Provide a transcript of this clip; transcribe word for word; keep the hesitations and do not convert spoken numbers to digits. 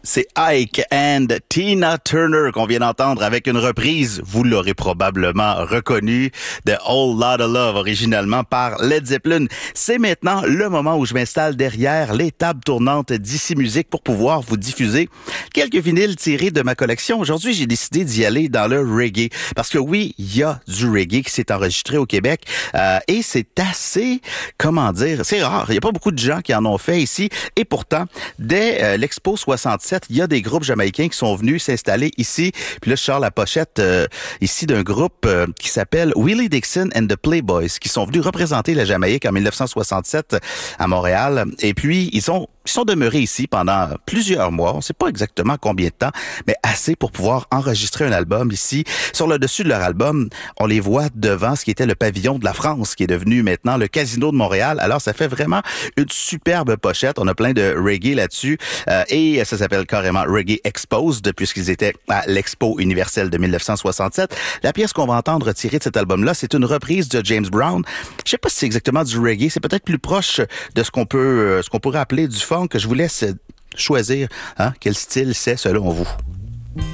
C'est Ike and Tina Turner qu'on vient d'entendre avec une reprise, vous l'aurez probablement reconnu, de Whole Lotta Love, originalement par Led Zeppelin. C'est maintenant le moment où je m'installe derrière les tables tournantes d'Ici Musique pour pouvoir vous diffuser quelques vinyles tirés de ma collection. Aujourd'hui, j'ai décidé d'y aller dans le reggae. Parce que oui, il y a du reggae qui s'est enregistré au Québec euh, et c'est assez, comment dire, c'est rare. Il n'y a pas beaucoup de gens qui en ont fait ici. Et pourtant, dès euh, l'Expo soixante-sept, il y a des groupes jamaïcains qui sont venus s'installer ici. Puis là, je sors la pochette euh, ici d'un groupe euh, qui s'appelle Willie Dixon and the Playboys, qui sont venus représenter la Jamaïque en dix-neuf cent soixante-sept à Montréal. Et puis, ils sont Ils sont demeurés ici pendant plusieurs mois. On ne sait pas exactement combien de temps, mais assez pour pouvoir enregistrer un album ici. Sur le dessus de leur album, on les voit devant ce qui était le pavillon de la France, qui est devenu maintenant le Casino de Montréal. Alors, ça fait vraiment une superbe pochette. On a plein de reggae là-dessus. Euh, et ça s'appelle carrément Reggae Exposed, puisqu'ils étaient à l'Expo universelle de dix-neuf cent soixante-sept. La pièce qu'on va entendre tirée de cet album-là, c'est une reprise de James Brown. Je sais pas si c'est exactement du reggae. C'est peut-être plus proche de ce qu'on peut, ce qu'on pourrait appeler du funk. Que je vous laisse choisir hein, quel style c'est selon vous.